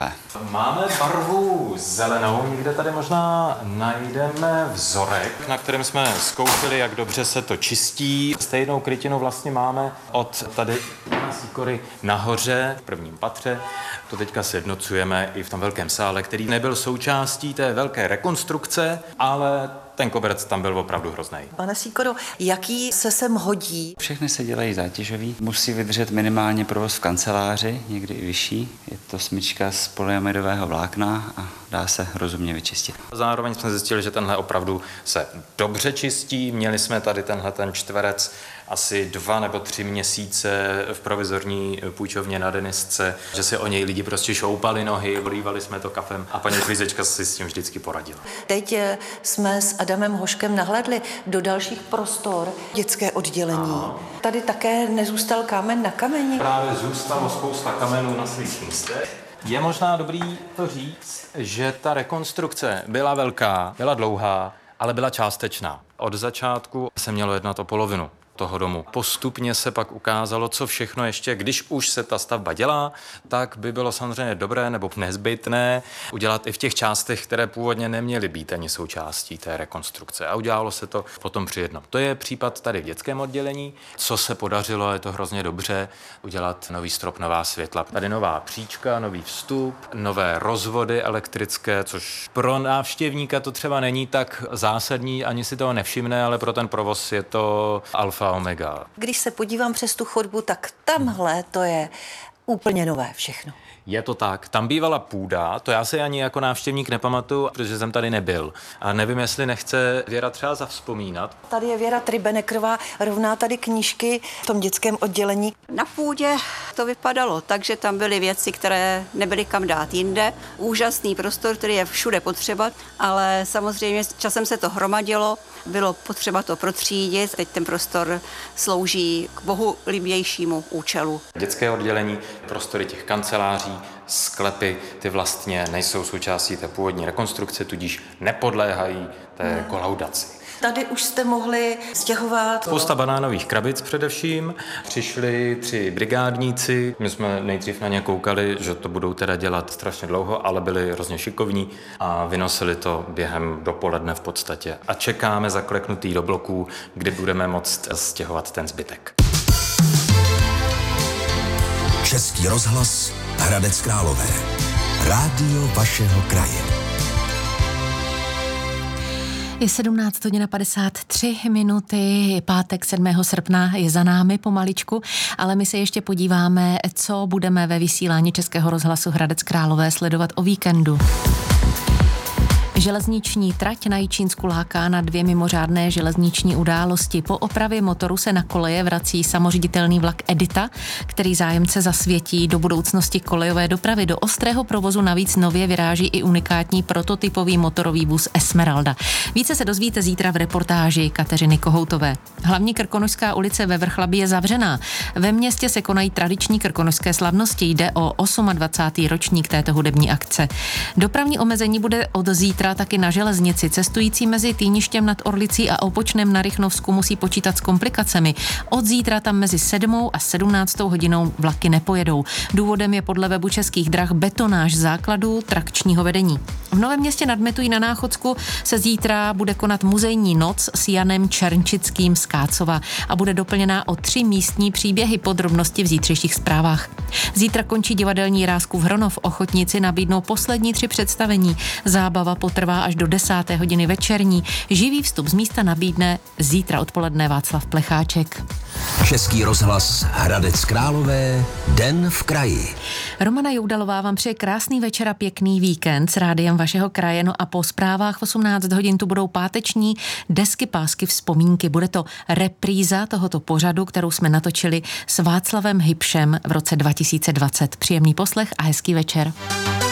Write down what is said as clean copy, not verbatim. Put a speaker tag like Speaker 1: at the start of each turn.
Speaker 1: Máme barvu zelenou, někde tady možná najdeme vzorek, na kterém jsme zkoušeli, jak dobře se to čistí. Stejnou krytinu vlastně máme od tady na Sýkory nahoře, v prvním patře. To teďka sjednocujeme i v tom velkém sále, který nebyl součástí té velké rekonstrukce, ale ten koberec tam byl opravdu hroznej.
Speaker 2: Pane Sýkoro, jaký se sem hodí?
Speaker 3: Všechny se dělají zátěžový. Musí vydržet minimálně provoz v kanceláři, někdy i vyšší. Je to smyčka z polyamidového vlákna a dá se rozumně vyčistit.
Speaker 1: Zároveň jsme zjistili, že tenhle opravdu se dobře čistí. Měli jsme tady ten čtverec asi 2 nebo 3 měsíce v provizorní půjčovně na Denisce, že si o něj lidi prostě šoupali nohy, olívali jsme to kafem a paní uklízečka si s tím vždycky poradila.
Speaker 2: Teď jsme s Adamem Hoškem nahlédli do dalších prostor dětské oddělení. Aha. Tady také nezůstal kámen na kameni.
Speaker 1: Právě zůstalo spousta kamenů na svých místech. Je možná dobrý to říct, že ta rekonstrukce byla velká, byla dlouhá, ale byla částečná. Od začátku se mělo jednat o polovinu toho domu. Postupně se pak ukázalo, co všechno ještě, když už se ta stavba dělá, tak by bylo samozřejmě dobré nebo nezbytné udělat i v těch částech, které původně neměly být ani součástí té rekonstrukce. A udělalo se to potom při jednom. To je případ tady v dětském oddělení. Co se podařilo, je to hrozně dobře, udělat nový strop, nová světla. Tady nová příčka, nový vstup, nové rozvody elektrické, což pro návštěvníka to třeba není tak zásadní, ani si toho nevšimne, ale pro ten provoz je to alfa omega.
Speaker 2: Když se podívám přes tu chodbu, tak tamhle to je úplně nové všechno.
Speaker 1: Je to tak. Tam bývala půda, to já si ani jako návštěvník nepamatuju, protože jsem tady nebyl. A nevím, jestli nechce Věra třeba zavzpomínat.
Speaker 2: Tady je Věra Trybenekrová, rovná tady knížky v tom dětském oddělení.
Speaker 4: Na půdě to vypadalo tak, že tam byly věci, které nebyly kam dát jinde. Úžasný prostor, který je všude potřeba, ale samozřejmě časem se to hromadilo, bylo potřeba to protřídit. Teď ten prostor slouží k bohulibějšímu účelu.
Speaker 1: Dětské oddělení, prostory těch kanceláří, sklepy, ty vlastně nejsou součástí té původní rekonstrukce, tudíž nepodléhají té kolaudaci.
Speaker 2: Tady už jste mohli stěhovat.
Speaker 1: Spousta banánových krabic především. Přišli 3 brigádníci. My jsme nejdřív na ně koukali, že to budou teda dělat strašně dlouho, ale byli hrozně šikovní a vynosili to během dopoledne v podstatě. A čekáme zakleknutý do bloků, kdy budeme moct stěhovat ten zbytek.
Speaker 5: Český rozhlas Hradec Králové. Rádio vašeho kraje.
Speaker 6: Je 17:53, pátek 7. srpna je za námi pomaličku, ale my se ještě podíváme, co budeme ve vysílání Českého rozhlasu Hradec Králové sledovat o víkendu. Železniční trať na Jičínsku láká na 2 mimořádné železniční události. Po opravě motoru se na koleje vrací samoředitelný vlak Edita, který zájemce zasvětí do budoucnosti kolejové dopravy. Do ostrého provozu navíc nově vyráží i unikátní prototypový motorový vůz Esmeralda. Více se dozvíte zítra v reportáži Kateřiny Kohoutové. Hlavní Krkonošská ulice ve Vrchlabí je zavřená. Ve městě se konají tradiční krkonošské slavnosti. Jde o 28. ročník této hudební akce. Dopravní omezení bude od zítra taky na železnici. Cestující mezi Týništěm nad Orlicí a Opočnem na Rychnovsku musí počítat s komplikacemi. Od zítra tam mezi 7. a 17. hodinou vlaky nepojedou. Důvodem je podle webu Českých drah betonáž základů trakčního vedení. V Novém Městě nad Metují na Náchodsku se zítra bude konat muzejní noc s Janem Černčickým z Kácova a bude doplněná o 3 místní příběhy, podrobnosti v zítřejších zprávách. Zítra končí divadelní Rázkův Hronov. Ochotníci nabídnou poslední 3 představení. Zábava potrvá až do 10. hodiny večerní. Živý vstup z místa nabídne zítra odpoledne Václav Plecháček.
Speaker 5: Český rozhlas Hradec Králové, Den v kraji.
Speaker 6: Romana Joudalová vám přeje krásný večer a pěkný víkend s rádiem vašeho kraje. No a po zprávách v 18 hodin tu budou páteční desky, pásky, vzpomínky. Bude to repríza tohoto pořadu, kterou jsme natočili s Václavem Hybšem v roce 2020. Příjemný poslech a hezký večer.